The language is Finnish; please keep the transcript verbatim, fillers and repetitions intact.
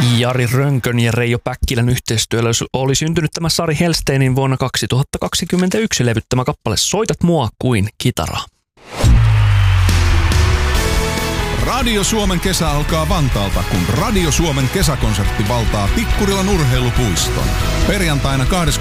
Jari Rönkön ja Reijo Päkkilän yhteistyöllä oli syntynyt tämä Sari Hellsteinin vuonna kaksituhattakaksikymmentäyksi levyttämä kappale Soitat mua kuin kitaraa. Radio Suomen kesä alkaa Vantaalta, kun Radio Suomen kesäkonsertti valtaa Tikkurilan urheilupuiston. Perjantaina